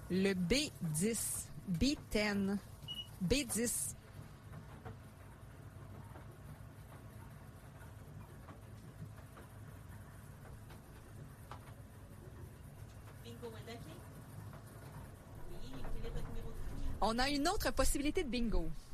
Le B10. B10. B10. Bingo Wadaki? Oui, quel est votre numéro de famille? On a une autre possibilité de bingo.